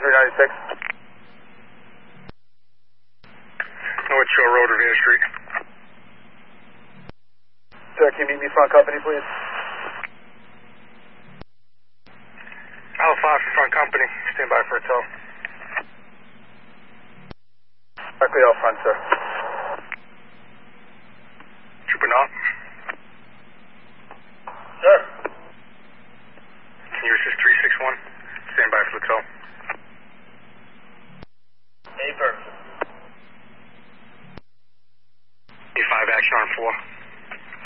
2396. North Shore Road, Revere Street. Sir, can you meet me front company, please? Alpha 5 for front company. Stand by for a tow. Directly out front, sir. Trooper Knott. Sir. Can you assist 361?